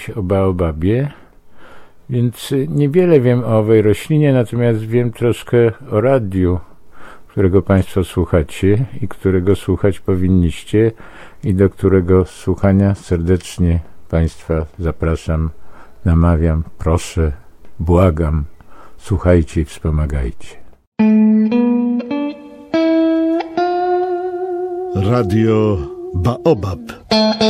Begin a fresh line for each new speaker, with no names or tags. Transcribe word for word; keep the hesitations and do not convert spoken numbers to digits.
o baobabie, więc niewiele wiem o owej roślinie, natomiast wiem troszkę o radiu, którego Państwo słuchacie i którego słuchać powinniście i do którego słuchania serdecznie Państwa zapraszam, namawiam, proszę, błagam, słuchajcie i wspomagajcie.
Radio Baobab.